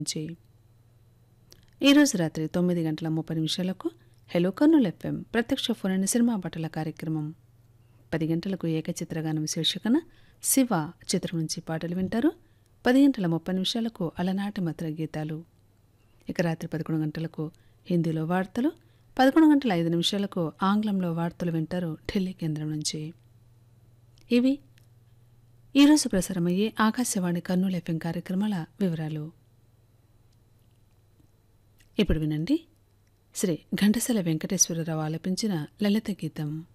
నుంచి ఈరోజు రాత్రి 9:30 హెలో కర్నూలు ఎఫ్ఎం ప్రత్యక్ష ఫోన్ సినిమా పాటల కార్యక్రమం. 10 గంటలకు ఏకచిత్రగానం శీర్షికన శివ చిత్రం నుంచి పాటలు వింటారు. 10:30 అలనాటి మధుర గీతాలు. ఇక రాత్రి 11 గంటలకు హిందీలో వార్తలు, 11:05 ఆంగ్లంలో వార్తలు వింటారు ఢిల్లీ కేంద్రం నుంచి. ఇవి ఈరోజు ప్రసారమయ్యే ఆకాశవాణి కర్నూలు ఎఫ్ఎం కార్యక్రమాల వివరాలు. ఇప్పుడు వినండి, శ్రీ ఘంటసాల వెంకటేశ్వరరావు ఆలపించిన లలిత గీతం.